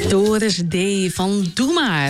Doris D. van Doe Maar.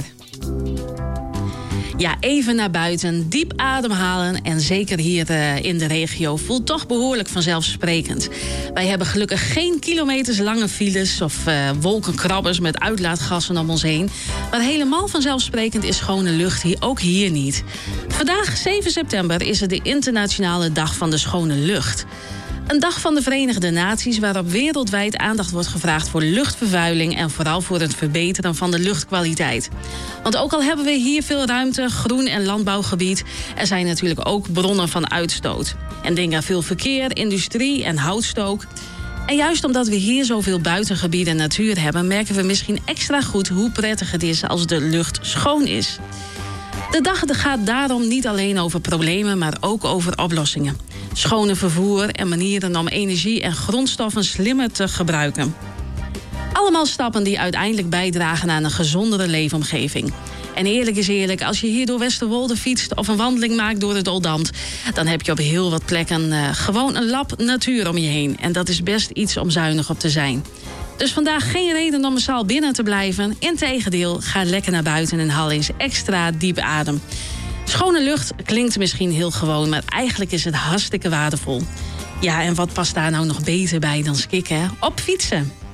Ja, even naar buiten, diep ademhalen en zeker hier in de regio voelt toch behoorlijk vanzelfsprekend. Wij hebben gelukkig geen kilometerslange files of wolkenkrabbers met uitlaatgassen om ons heen. Maar helemaal vanzelfsprekend is schone lucht ook hier niet. Vandaag, 7 september, is het de Internationale Dag van de Schone Lucht. Een dag van de Verenigde Naties waarop wereldwijd aandacht wordt gevraagd voor luchtvervuiling en vooral voor het verbeteren van de luchtkwaliteit. Want ook al hebben we hier veel ruimte, groen- en landbouwgebied, er zijn natuurlijk ook bronnen van uitstoot. En denk aan veel verkeer, industrie en houtstook. En juist omdat we hier zoveel buitengebied en natuur hebben, merken we misschien extra goed hoe prettig het is als de lucht schoon is. De dag gaat daarom niet alleen over problemen, maar ook over oplossingen. Schone vervoer en manieren om energie en grondstoffen slimmer te gebruiken. Allemaal stappen die uiteindelijk bijdragen aan een gezondere leefomgeving. En eerlijk is eerlijk, als je hier door Westerwolde fietst of een wandeling maakt door het Oldambt, dan heb je op heel wat plekken gewoon een lap natuur om je heen. En dat is best iets om zuinig op te zijn. Dus vandaag geen reden om massaal binnen te blijven. Integendeel, ga lekker naar buiten en haal eens extra diep adem. Schone lucht klinkt misschien heel gewoon, maar eigenlijk is het hartstikke waardevol. Ja, en wat past daar nou nog beter bij dan skikken? Op fietsen.